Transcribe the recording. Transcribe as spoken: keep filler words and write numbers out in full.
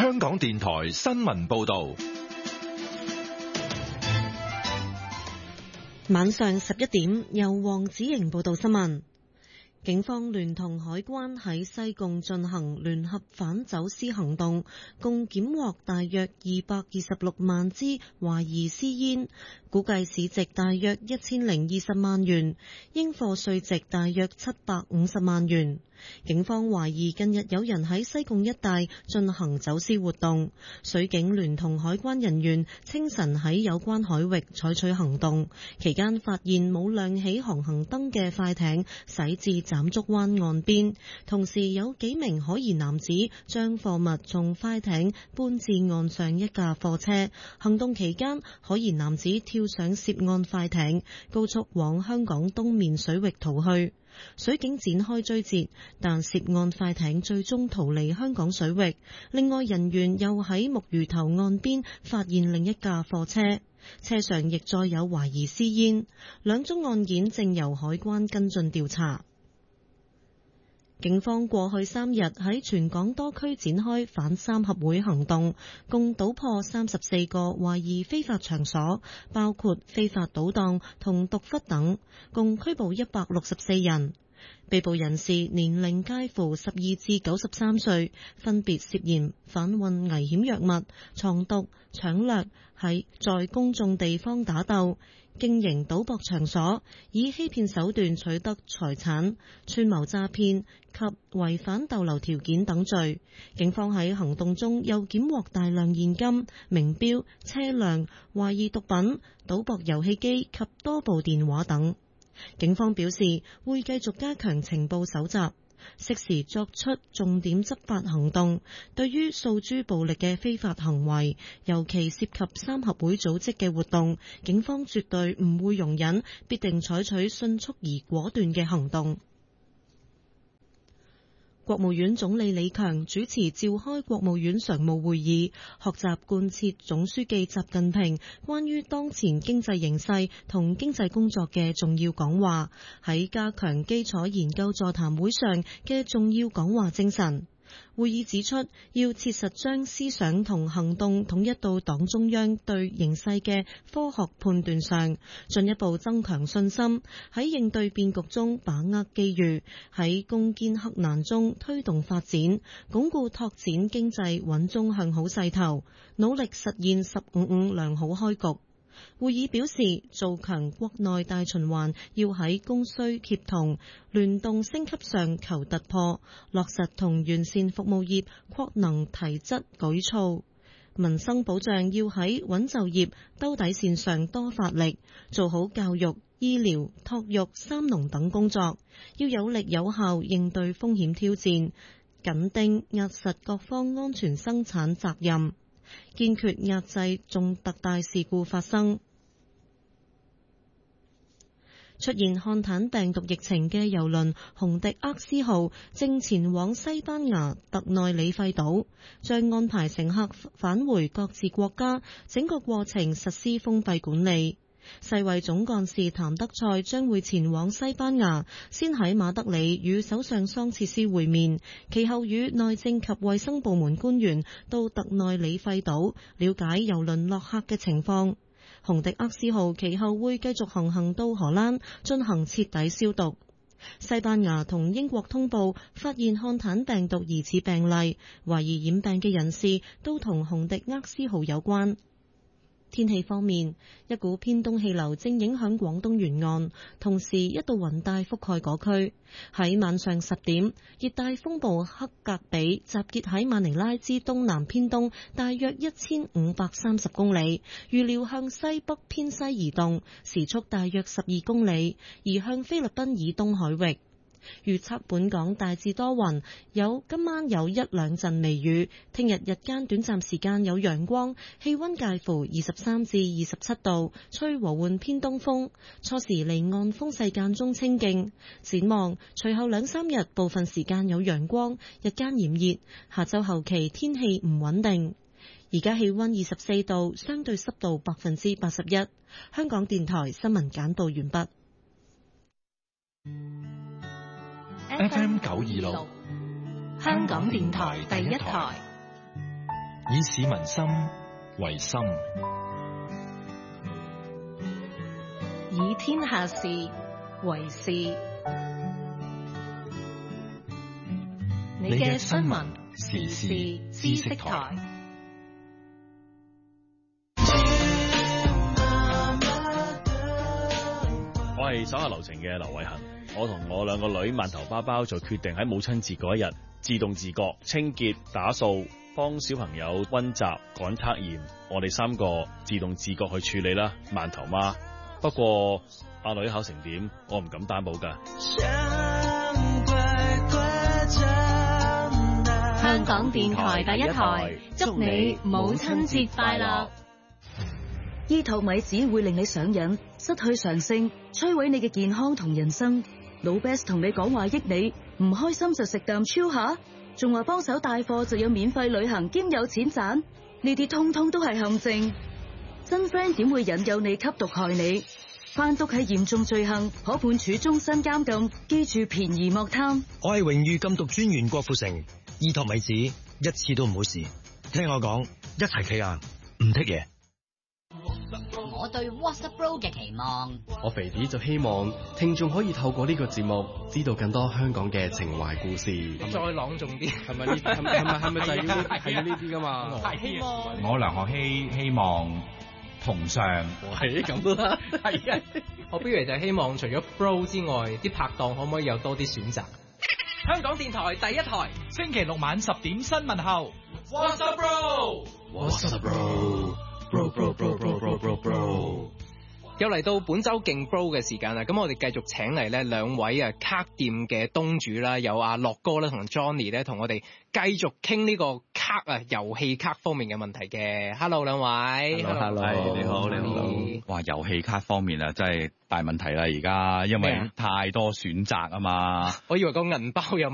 香港電台新聞報道。 晚上十一點，由黃子瑩報道新聞。警方聯同海關喺西貢進行聯合反走私行動，共檢獲大約二百二十六萬支懷疑私煙，估計市值大約一千零二十萬元，應課稅值大約七百五十萬元。警方懷疑近日有人喺西貢一帶進行走私活動，水警聯同海關人員清晨喺有關海域採取行動，期間發現冇亮起航行燈嘅快艇駛至斬竹灣岸邊，同時有幾名可疑男子將貨物從快艇搬至岸上一架貨車。行動期間，可疑男子跳上涉岸快艇，高速往香港東面水域逃去。水警展開追截，但涉岸快艇最終逃離香港水域。另外，人員又喺木魚頭岸邊發現另一架貨車，車上亦載有懷疑私煙。兩宗案件正由海關跟進調查。警方過去三日喺全港多區展開反三合會行動，共搗破三十四個懷疑非法場所，包括非法賭檔同毒窟等，共拘捕一百六十四人。被捕人士年齡介乎十二至九十三歲，分別涉嫌販運危險藥物、藏毒、搶掠、喺在公眾地方打鬥、經營賭博場所、以欺騙手段取得財產、串謀詐騙及違反逗留條件等罪。警方喺行動中又檢獲大量現金、名錶、車輛、懷疑毒品、賭博遊戲機及多部電話等。警方表示會繼續加強情報搜集，適時作出重點執法行動。對於訴諸暴力嘅非法行為，尤其涉及三合會組織嘅活動，警方絕對唔會容忍，必定採取迅速而果斷嘅行動。國務院總理李強主持召開國務院常務會議，學習貫徹總書記習近平關於當前經濟形勢同經濟工作嘅重要講話，喺加強基礎研究座談會上嘅重要講話精神。會議指出，要切實將思想同行動統一到黨中央對形勢嘅科學判斷上，進一步增強信心，喺應對變局中把握機遇，喺攻堅克難中推動發展，鞏固拓展經濟穩中向好勢頭，努力實現十五五良好開局。會議表示，做強國內大循環要喺供需協同、聯動升級上求突破，落實同完善服務業擴能提質舉措。民生保障要喺穩就業、兜底線上多發力，做好教育、醫療、托育、三農等工作，要有力有效應對風險挑戰，緊盯壓實各方安全生產責任，堅決壓制重特大事故發生。出現漢坦病毒疫情嘅郵輪洪迪厄斯號正前往西班牙特內里費島，將安排乘客返回各自國家，整個過程實施封閉管理。世衛總幹事譚德塞將會前往西班牙，先喺馬德里與首相桑切斯會面，其後與內政及衛生部門官員到特內里費島了解郵輪落客嘅情況。洪迪厄斯號其後會繼續航行到荷蘭進行徹底消毒。西班牙同英國通報發現漢坦病毒疑似病例，懷疑染病嘅人士都同洪迪厄斯號有關。天氣方面，一股偏東氣流正影響廣東沿岸，同時一道雲帶覆蓋嗰區。喺晚上十點，熱帶風暴克格比集結喺馬尼拉之東南偏東大約一千五百三十公里，預料向西北偏西移動，時速大約十二公里，移向菲律賓以東海域。預測本港大致多雲，有今晚有一兩陣微雨，聽日日間短暫時間有陽光，氣溫介乎二十三至二十七度，吹和緩偏東風，初時離岸風勢間中清勁。展望隨後兩三日部分時間有陽光，日間炎熱，下周後期天氣唔穩定。而家氣溫二十四度，相對濕度百分之八十一。香港電台新聞簡報完畢。 F M 九二六， 香港電台第一台。 以市民心為心， 以天下事為事。你嘅新聞時事知識台。 我係手下留情嘅劉偉恒，我同我兩個女饅頭包包就決定喺母親節嗰一日自動自覺清潔打掃，幫小朋友溫習趕測驗，我哋三個自動自覺去處理啦。饅頭媽，不過阿女考成點，我唔敢擔保㗎。 香港電台第一台，祝你母親節快樂。 依托米子會令你上癮，失去常性，摧毀你嘅健康同人生。老 Best 同你講話益你，唔開心就食啖超下，仲話幫手帶貨就有免費旅行兼有錢賺，呢啲通通都係陷阱。真 friend 點會引誘你吸毒害你？販毒係嚴重罪行，可判處終身監禁。記住便宜莫貪。 我係榮譽禁毒專員郭富城，依托米子一次都唔好試，聽我講，一齊企硬，唔剔嘢。 我對 WhatsApp Bro 嘅期望， 我肥啲就希望聽眾可以透過呢個節目知道更多香港嘅情懷故事。 再朗誦啲， 係咪呢？係咪係咪就係要係要呢啲噶嘛？ 我梁學希希望同上， 係咁都得。 係啊，我不如就希望除咗 Bro 之外，啲拍檔可唔可以有多啲選擇？香港電台第一台， 星期六晚十點新聞後 ，WhatsApp Bro，WhatsApp Bro。Bro bro bro bro bro bro bro， 又嚟到本周勁 bro 嘅時間啦，咁我哋繼續請嚟咧兩位啊卡店嘅東主啦，有阿樂哥咧同 Johnny 咧同我哋繼續傾呢個卡啊遊戲卡方面嘅問題嘅。Hello 兩位 ，Hello， 係你好，你好。哇，遊戲卡方面啊，真係大問題啦！而家因為太多選擇啊嘛， 我以為個銀包有。